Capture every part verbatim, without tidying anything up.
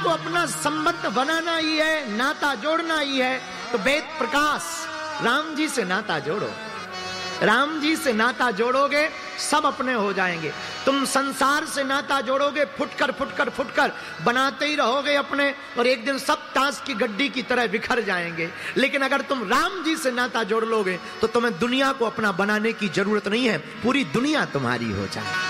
अपना संबंध बनाना ही है, नाता जोड़ना ही है, तो वेद प्रकाश राम जी से नाता जोड़ो। राम जी से नाता जोड़ोगे सब अपने हो जाएंगे। तुम संसार से नाता जोड़ोगे, फुटकर फुटकर फुटकर बनाते ही रहोगे अपने, और एक दिन सब ताश की गड्डी की तरह बिखर जाएंगे। लेकिन अगर तुम राम जी से नाता जोड़ लोगे तो तुम्हें दुनिया को अपना बनाने की जरूरत नहीं है, पूरी दुनिया तुम्हारी हो जाएगी।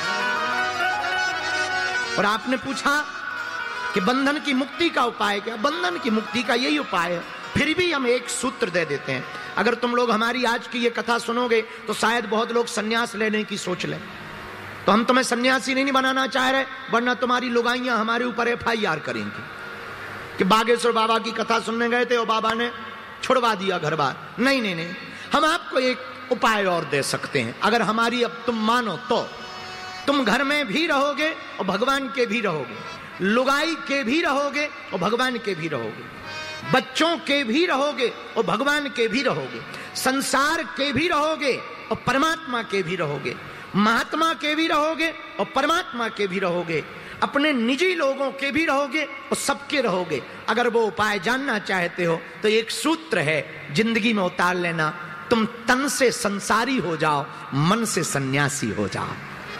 और आपने पूछा कि बंधन की मुक्ति का उपाय क्या? बंधन की मुक्ति का यही उपाय है। फिर भी हम एक सूत्र दे देते हैं। अगर तुम लोग हमारी आज की ये कथा सुनोगे तो शायद बहुत लोग सन्यास लेने की सोच लें, तो हम तुम्हें सन्यासी नहीं बनाना चाह रहे, वरना तुम्हारी लुगाइयां हमारे ऊपर एफ आई आर करेंगी कि बागेश्वर बाबा की कथा सुनने गए थे और बाबा ने छुड़वा दिया घर बार। नहीं नहीं नहीं, हम आपको एक उपाय और दे सकते हैं। अगर हमारी अब तुम मानो तो तुम घर में भी रहोगे और भगवान के भी रहोगे, लुगाई के भी रहोगे और भगवान के भी रहोगे, बच्चों के भी रहोगे और भगवान के भी रहोगे, संसार के भी रहोगे और परमात्मा के भी रहोगे, महात्मा के भी रहोगे और परमात्मा के भी रहोगे, अपने निजी लोगों के भी रहोगे और सबके रहोगे। अगर वो उपाय जानना चाहते हो तो एक सूत्र है, जिंदगी में उतार लेना, तुम तन से संसारी हो जाओ, मन से सन्यासी हो जाओ।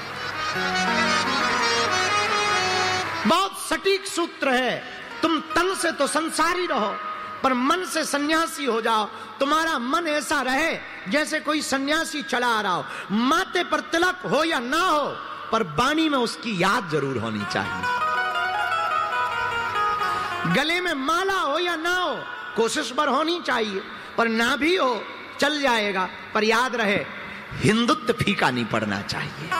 बहुत सटीक सूत्र है। तुम तन से तो संसारी रहो पर मन से सन्यासी हो जाओ। तुम्हारा मन ऐसा रहे जैसे कोई सन्यासी चला आ रहा हो, माथे पर तिलक हो या ना हो पर वाणी में उसकी याद जरूर होनी चाहिए। गले में माला हो या ना हो, कोशिश पर होनी चाहिए, पर ना भी हो चल जाएगा, पर याद रहे हिंदुत्व फीका नहीं पड़ना चाहिए।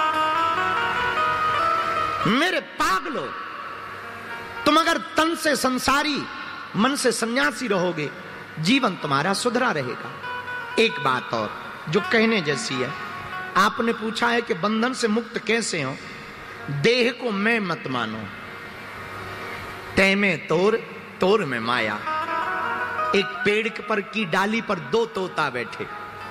मेरे पागलो, तुम अगर तन से संसारी मन से सन्यासी रहोगे, जीवन तुम्हारा सुधरा रहेगा। एक बात और जो कहने जैसी है, आपने पूछा है कि बंधन से मुक्त कैसे हो। देह को मैं मत मानो, तै में तोर तोर में माया। एक पेड़ पर की डाली पर दो तोता बैठे,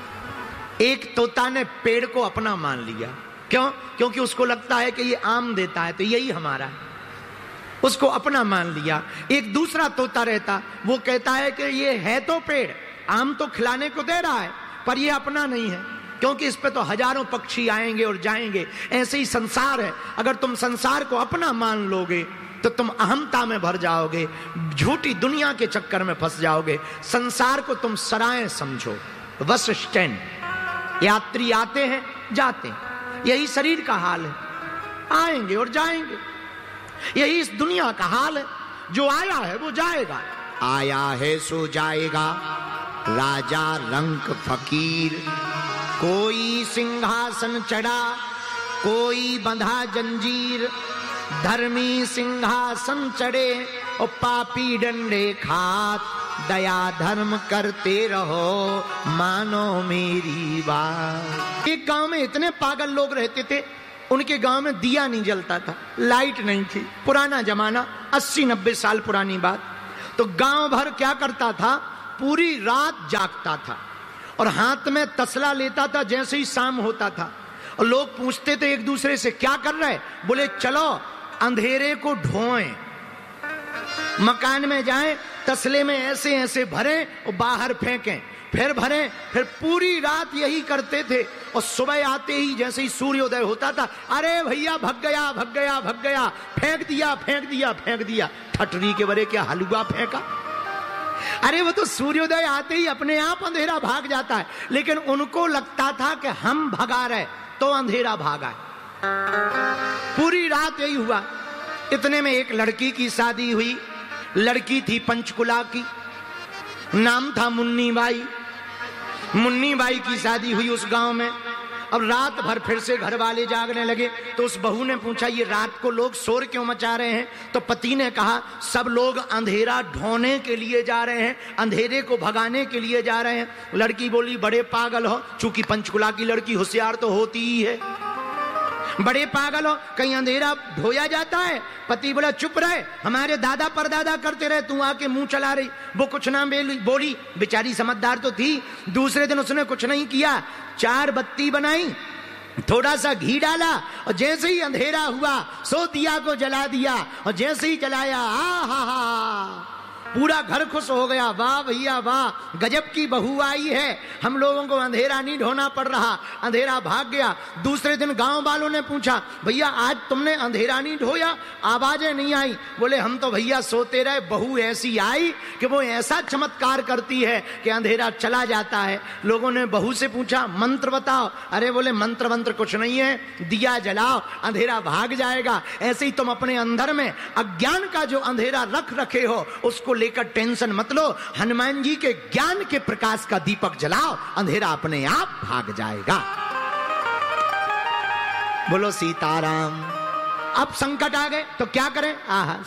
एक तोता ने पेड़ को अपना मान लिया। क्यों? क्योंकि उसको लगता है कि ये आम देता है तो यही हमारा है, उसको अपना मान लिया। एक दूसरा तोता रहता, वो कहता है कि ये है तो पेड़, आम तो खिलाने को दे रहा है, पर ये अपना नहीं है, क्योंकि इस पे तो हजारों पक्षी आएंगे और जाएंगे। ऐसे ही संसार है, अगर तुम संसार को अपना मान लोगे तो तुम अहमता में भर जाओगे, झूठी दुनिया के चक्कर में फंस जाओगे। संसार को तुम सराय समझो, बस स्टैंड, यात्री आते हैं जाते हैं, यही शरीर का हाल है, आएंगे और जाएंगे, यही इस दुनिया का हाल है। जो आया है वो जाएगा, आया है सो जाएगा। राजा रंक फकीर, कोई सिंहासन चढ़ा कोई बंधा जंजीर, धर्मी सिंहासन चढ़े और पापी डंडे खात, दया धर्म करते रहो मानो मेरी बात। एक गांव में इतने पागल लोग रहते थे, उनके गांव में दिया नहीं जलता था, लाइट नहीं थी, पुराना जमाना, अस्सी नब्बे साल पुरानी बात। तो गांव भर क्या करता था, पूरी रात जागता था और हाथ में तसला लेता था जैसे ही शाम होता था। और लोग पूछते थे एक दूसरे से, क्या कर रहे? बोले चलो अंधेरे को ढोएं, मकान में जाएं, तसले में ऐसे ऐसे भरें और बाहर फेंकें, फिर भरें, फिर पूरी रात यही करते थे। और सुबह आते ही जैसे ही सूर्योदय होता था, अरे भैया भग गया भग गया भग गया, फेंक दिया फेंक दिया फेंक दिया। ठटरी के बरे क्या हलवा फेंका? अरे वो तो सूर्योदय आते ही अपने आप अंधेरा भाग जाता है, लेकिन उनको लगता था कि हम भगा रहे तो अंधेरा भागा। पूरी रात यही हुआ। इतने में एक लड़की की शादी हुई, लड़की थी पंचकुला की, नाम था मुन्नी बाई। मुन्नी बाई की शादी हुई उस गांव में। अब रात भर फिर से घर वाले जागने लगे, तो उस बहू ने पूछा, ये रात को लोग शोर क्यों मचा रहे हैं? तो पति ने कहा, सब लोग अंधेरा ढोने के लिए जा रहे हैं, अंधेरे को भगाने के लिए जा रहे हैं। लड़की बोली, बड़े पागल हो, चूंकि पंचकुला की लड़की होशियार तो होती ही है, बड़े पागल हो, कहीं अंधेरा ढोया जाता है? पति बोला, चुप रहे, हमारे दादा परदादा करते रहे, तू आके मुंह चला रही। वो कुछ ना बोली, बेचारी समझदार तो थी। दूसरे दिन उसने कुछ नहीं किया, चार बत्ती बनाई थोड़ा सा घी डाला और जैसे ही अंधेरा हुआ सो दिया को जला दिया, और जैसे ही जलाया आ हा हा पूरा घर खुश हो गया। वाह भैया वाह, गजब की बहू आई है, हम लोगों को अंधेरा नहीं ढोना पड़ रहा, अंधेरा भाग गया। दूसरे दिन गांव वालों ने पूछा भैया आज तुमने अंधेरा नहीं ढोया, आवाजें नहीं आई। बोले हम तो भैया सोते रहे, बहू ऐसी आई कि वो ऐसा चमत्कार करती है कि अंधेरा चला जाता है। लोगों ने बहू से पूछा मंत्र बताओ, अरे बोले मंत्र मंत्र कुछ नहीं है, दिया जलाओ अंधेरा भाग जाएगा। ऐसे ही तुम अपने अंदर में अज्ञान का जो अंधेरा रख रखे हो उसको लेकर टेंशन मत लो, हनुमान जी के ज्ञान के प्रकाश का दीपक जलाओ, अंधेरा अपने आप भाग जाएगा। बोलो सीताराम। अब संकट आ गए तो क्या करें, आहा